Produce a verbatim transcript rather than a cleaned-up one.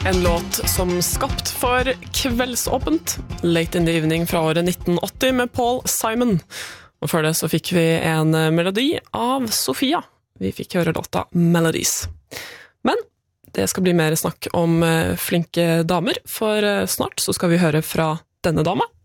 En låt som skapt for kveldsåpent, Late in the Evening fra året nitten åtti med Paul Simon. Og før det så fikk vi en melodi av Sofia. Vi fikk høre låta Melodies. Men det skal bli mer snakk om flinke damer, for snart så skal vi høre fra denne dama,